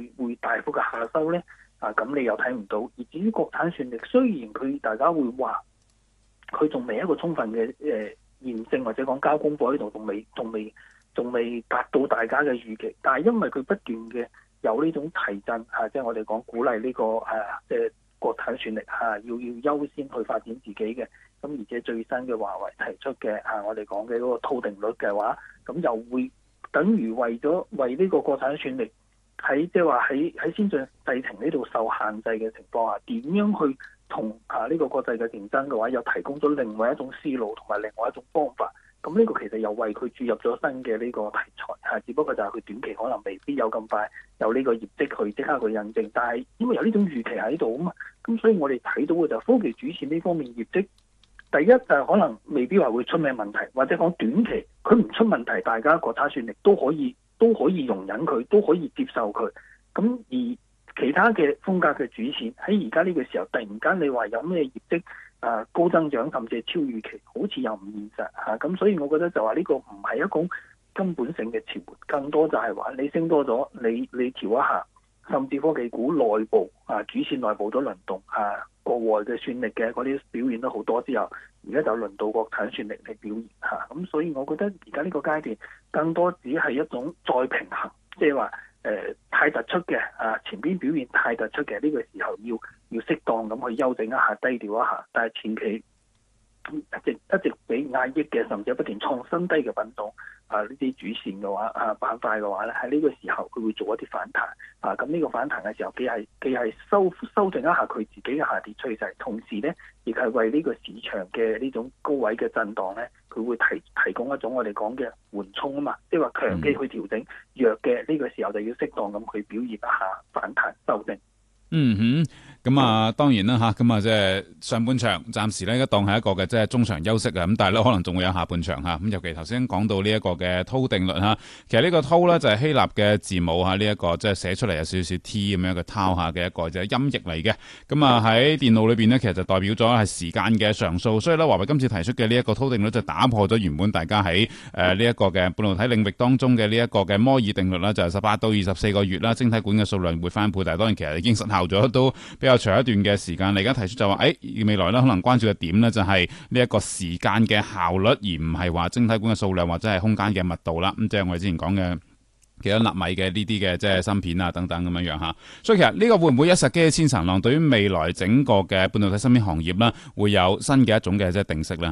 會大幅嘅下收咧？咁你又睇唔到。而至於國產算力，雖然大家會話佢仲未一個充分嘅驗證或者講交功課喺度，仲未達到大家嘅預期，但係因為佢不斷嘅有呢種提振即係我哋講鼓勵呢個即係國產算力要優先去發展自己嘅。咁而且最新嘅華為提出嘅我哋講嘅嗰個套定律嘅話，咁又會等於為呢個國產算力喺即係話喺先進製程呢度受限制嘅情況下，點樣去同呢個國際嘅競爭嘅話，又提供咗另外一種思路同埋另外一種方法。咁呢個其實又為佢注入咗新嘅呢個題材只不過就係佢短期可能未必有咁快有呢個業績去即刻去印證，但係因為有呢種預期喺度啊嘛，咁所以我哋睇到嘅就係科技主線呢方面業績，第一就係可能未必話會出咩問題，或者講短期佢唔出問題，大家國產算力都可以容忍佢，都可以接受佢。咁而其他嘅風格嘅主線喺而家呢個時候，突然間你話有咩業績高增長，甚至係超預期，好似又唔現實咁所以我覺得就話呢個唔係一種根本性嘅調換，更多就係話你升多咗，你調一下，甚至科技股內部主線內部都輪動國外嘅算力嘅嗰啲表現都好多之後，而家就輪到國產算力嚟表現咁所以我覺得而家呢個階段更多只係一種再平衡，即係話太突出嘅前邊表現太突出嘅呢個時候要適當咁去休整一下，低調一下，但係前期一直俾壓抑嘅，甚至不斷創新低嘅品種呢啲主線嘅話板塊嘅話咧，喺呢個時候佢會做一啲反彈咁呢個反彈嘅時候，既係修正一下佢自己嘅下跌趨勢，同時咧亦係為呢個市場嘅呢種高位嘅震盪咧，佢會提供一種我哋講嘅緩衝啊嘛，即係話強機去調整，弱嘅呢個時候就要適當咁去表現一下反彈修正。 咁當然啦咁即係上半場暫時咧，當係一個嘅即係中場休息咁，但係咧可能仲會有下半場咁尤其頭先講到呢一個嘅韜定律其實呢個韜咧就係希臘嘅字母呢一個即係寫出嚟有少少 T 咁樣嘅韜嘅一個即係音譯嚟嘅。咁喺電腦裏邊呢，其實就代表咗係時間嘅常數，所以咧華為今次提出嘅呢一個韜定律就打破咗原本大家喺呢一個嘅半導體領域當中嘅呢一個嘅摩爾定律啦，就係18到24個月啦，晶體管嘅數量會翻倍，但係當然其實已經失效咗都比較長一段嘅時間。你而家提出就話未來咧可能關注嘅點咧就係呢一個時間嘅效率，而唔係話晶體管嘅數量或者係空間嘅密度啦。咁即係我哋之前講嘅幾多納米嘅呢啲嘅即係芯片等等咁樣樣所以其實呢個會唔會一石激起千層浪，對於未來整個嘅半導體芯片行業咧會有新嘅一種嘅即係定式咧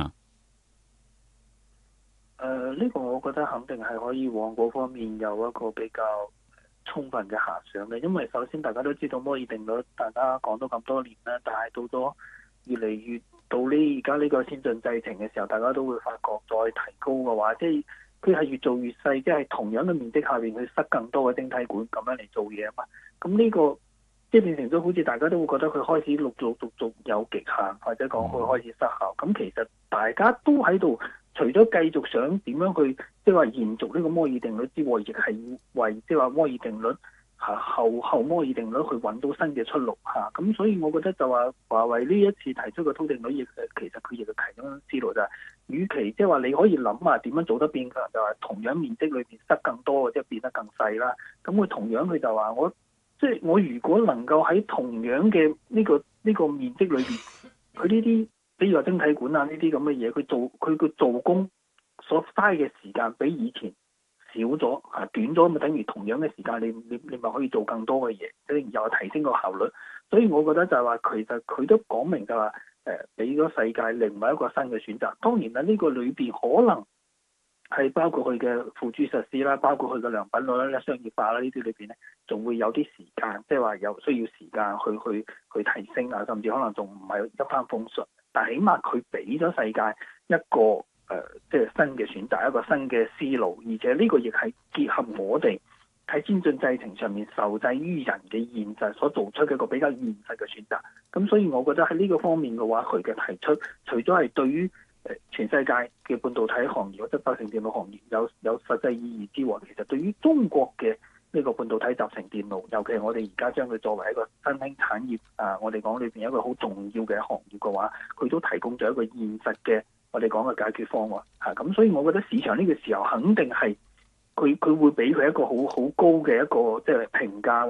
呢個我覺得肯定係可以往嗰方面有一個比較充分嘅遐想嘅，因為首先大家都知道摩爾定律，大家講咗咁多年啦，但係到咗越嚟越到呢而家呢個先進製程嘅時候，大家都會發覺再提高嘅話，即係佢係越做越細，即係同樣嘅面積下邊去塞更多嘅晶體管咁樣嚟做嘢啊嘛。咁呢個即係變成咗好似大家都會覺得佢開始陸續有極限，或者講佢開始失效。咁其實大家都喺度。除咗繼續想點樣去即係話延續呢個摩爾定律之外，亦係為即係話摩爾定律後摩爾定律去揾到新嘅出路咁所以我覺得就話華為呢一次提出嘅韜定律，其實佢亦係提供思路就係，與其即係話你可以諗下點樣做得變強，就係同樣面積裏邊塞更多嘅，即係變得更細啦。咁佢同樣佢就話我如果能夠喺同樣嘅呢個面積裏邊，佢呢啲。比如話晶體管呢啲咁嘅嘢，佢個做工所嘥嘅時間比以前少咗短咗，咪等於同樣嘅時間你咪可以做更多嘅嘢，即係又提升個效率。所以我覺得就係話其實佢都講明就係俾咗世界另外一個新嘅選擇。當然啦，呢個裏邊可能係包括佢嘅付諸實施啦，包括佢嘅良品率啦、商業化啦呢啲裏邊咧，仲會有啲時間，即係話有需要時間去提升甚至可能仲唔係一帆風順。但起碼佢俾咗世界一個即係新嘅選擇，一個新嘅思路，而且呢個亦係結合我哋喺先進製程上面受制於人嘅現實所做出嘅一個比較現實嘅選擇。咁所以我覺得喺呢個方面嘅話，佢嘅提出除咗係對於全世界嘅半導體行業或者集成電路行業有實際意義之外，其實對於中國嘅呢個半導體集成電路，尤其係我哋而家將佢作為一個新興產業我哋講裏邊一個好重要嘅行業嘅話，佢都提供咗一個現實嘅我哋講嘅解決方案咁所以我覺得市場呢個時候肯定係佢會俾佢一個好高嘅一個即係評價。